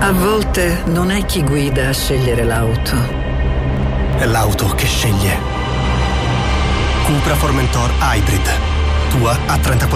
A volte non è chi guida a scegliere l'auto. È l'auto che sceglie. Cupra Formentor Hybrid. Tua a 34